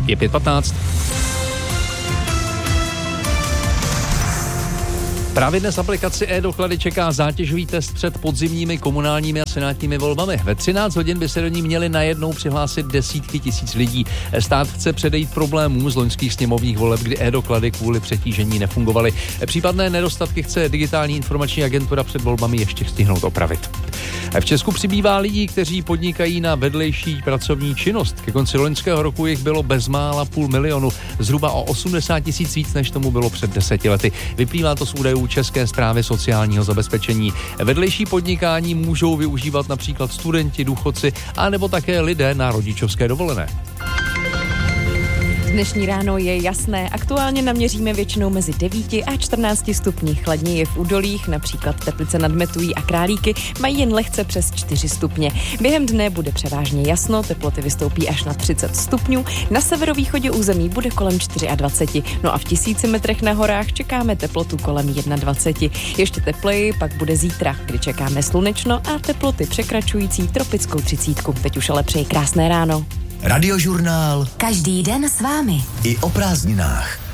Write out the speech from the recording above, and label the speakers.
Speaker 1: Je 5:15. Právě dnes aplikaci e-doklady čeká zátěžový test před podzimními komunálními a senátními volbami. Ve 13 hodin by se do ní měli najednou přihlásit desítky tisíc lidí. Stát chce předejít problémům z loňských sněmovních voleb, kdy e-doklady kvůli přetížení nefungovaly. Případné nedostatky chce digitální informační agentura před volbami ještě stihnout opravit. V Česku přibývá lidí, kteří podnikají na vedlejší pracovní činnost. Ke konci loňského roku jich bylo bezmála 500 000, zhruba o 80 000 víc, než tomu bylo před 10 lety. Vyplývá to z údajů České správy sociálního zabezpečení. Vedlejší podnikání můžou využívat například studenti, důchodci a nebo také lidé na rodičovské dovolené.
Speaker 2: Dnešní ráno je jasné. Aktuálně naměříme většinou mezi 9 a 14 stupni. Chladněji je v údolích, například Teplice nad Metují a Králíky, mají jen lehce přes 4 stupně. Během dne bude převážně jasno, teploty vystoupí až na 30 stupňů, na severovýchodě území bude kolem 24, no a v 1000 metrech na horách čekáme teplotu kolem 21. Ještě tepleji pak bude zítra, kdy čekáme slunečno a teploty překračující tropickou 30. Teď už ale přeji krásné ráno.
Speaker 3: Radiožurnál.
Speaker 4: Každý den s vámi.
Speaker 3: I o prázdninách.